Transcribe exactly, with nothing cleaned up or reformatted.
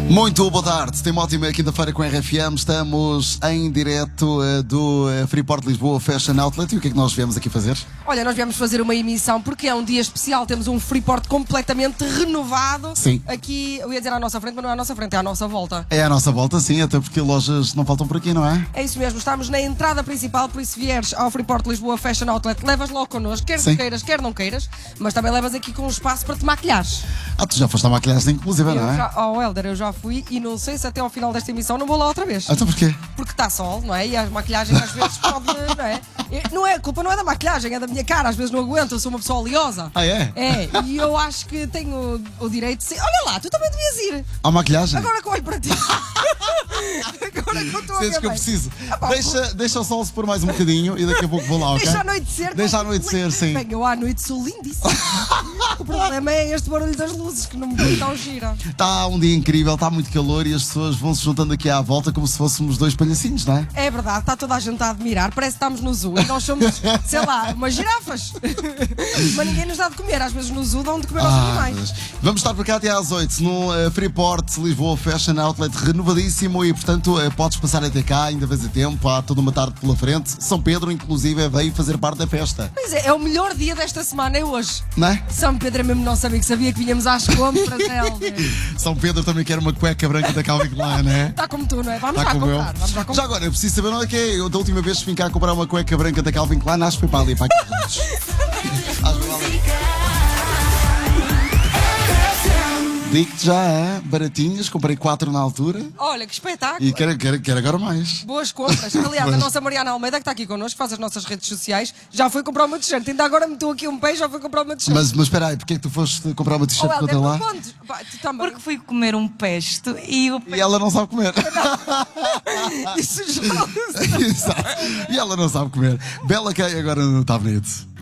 Muito boa tarde, tem uma ótima quinta-feira com a R F M. Estamos em direto uh, do uh, Freeport Lisboa Fashion Outlet. E o que é que nós viemos aqui fazer? Olha, nós viemos fazer uma emissão porque é um dia especial. Temos um Freeport completamente renovado. Sim. Aqui, eu ia dizer à nossa frente, mas não é à nossa frente, é à nossa volta. É à nossa volta, sim, até porque lojas não faltam por aqui, não é? É isso mesmo, estamos na entrada principal, por isso se vieres ao Freeport Lisboa Fashion Outlet, levas logo connosco, quer Sim. queiras, quer não queiras, mas também levas aqui com um espaço para te maquilhares. Ah, tu já foste à maquilhagem inclusive, não Eu é? já, oh Helder, eu já fui e não sei se até ao final desta emissão não vou lá outra vez. Ah, então porquê? Porque está sol, não é? E a maquilhagem às vezes pode, não é? Não é, a culpa não é da maquilhagem, é da minha cara, às vezes não aguento, eu sou uma pessoa oleosa. Ah, é? É, e eu acho que tenho o, o direito de ser. Olha lá, tu também devias ir. À maquilhagem? Agora que eu olho para ti. Agora que eu estou a ver Sentes que eu bem. preciso. Ah, pá, Deixa, deixa o sol se pôr mais um bocadinho e daqui a pouco vou lá, ok? Deixa anoitecer. Deixa anoitecer, sim. Bem, eu à noite sou lindíssima. O problema é este barulho das luzes que não me põe tão gira. Está um dia incrível, está muito calor e as pessoas vão se juntando aqui à volta como se fôssemos dois palhacinhos, não é? É verdade, está toda a gente a admirar. Parece que estamos no zoo e nós somos, sei lá, umas girafas. Mas ninguém nos dá de comer. Às vezes no zoo dão de comer aos Ah, animais. mas vamos estar por cá até às oito no uh, Freeport Lisboa Fashion Outlet renovadíssimo e portanto uh, podes passar até cá, ainda vês a tempo, há toda uma tarde pela frente. São Pedro inclusive veio fazer parte da festa, Pois é, é o melhor dia desta semana, é hoje. não é? São Pedro é mesmo nosso amigo, sabia que vinhamos às compras, Helder. São Pedro também quer uma cueca branca da Calvin Klein, não é? Está como tu, não é? Vamos Está já como eu. comprar, vamos já Já comprar. agora, eu preciso saber onde é que é. Eu da última vez que vim cá comprar uma cueca branca da Calvin Klein, acho que foi para ali, para aqui. Acho que foi ali. Digo-te já, é, baratinhas, comprei quatro na altura Olha, que espetáculo. e quero, quero, quero agora mais. Boas compras. Aliás, a nossa Mariana Almeida, que está aqui connosco, faz as nossas redes sociais, já foi comprar uma t-shirt. Ainda agora meteu aqui um pé e já foi comprar uma t-shirt. Mas, mas espera aí, porque é que tu foste comprar uma t-shirt Oh, para Helder, outra lá? conte. Pá, tu também. Porque fui comer um pesto e o E ela não sabe comer. Isso já. Exato. E ela não sabe comer. Bela que agora não está bonito.